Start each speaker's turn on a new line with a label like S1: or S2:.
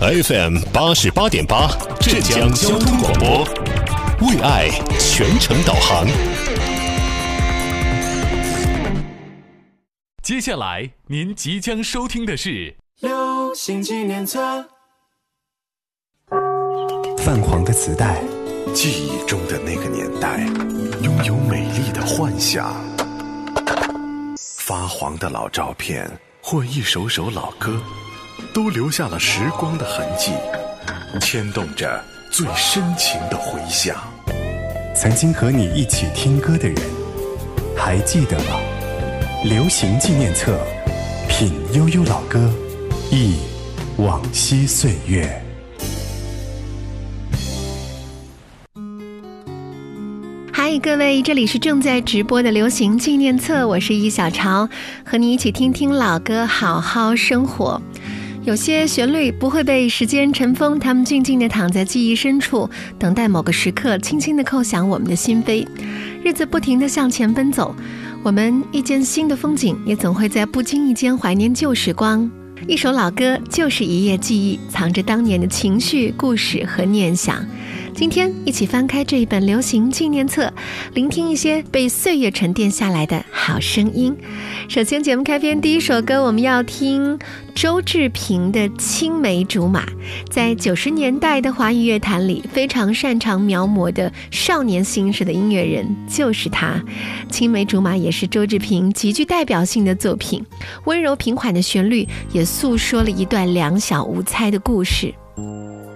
S1: FM 88.8浙江交通广播，为爱全程导航。
S2: 接下来您即将收听的是
S3: 流行纪念册。
S4: 泛黄的磁带，
S5: 记忆中的那个年代，拥有美丽的幻想。发黄的老照片或一首首老歌，都留下了时光的痕迹，牵动着最深情的回响。
S4: 曾经和你一起听歌的人，还记得吗？流行纪念册，品悠悠老歌，忆往昔岁月。
S6: 嗨，各位，这里是正在直播的流行纪念册，我是易小潮，和你一起听听老歌，好好生活。有些旋律不会被时间尘封，它们静静地躺在记忆深处，等待某个时刻轻轻地叩响我们的心扉。日子不停地向前奔走，我们遇见新的风景，也总会在不经意间怀念旧时光。一首老歌就是一页记忆，藏着当年的情绪、故事和念想。今天一起翻开这一本流行纪念册，聆听一些被岁月沉淀下来的好声音。首先节目开篇第一首歌，我们要听周志平的《青梅竹马》。在90年代的华语乐坛里，非常擅长描摹的少年心事的音乐人就是他。青梅竹马也是周志平极具代表性的作品，温柔平缓的旋律也诉说了一段两小无猜的故事。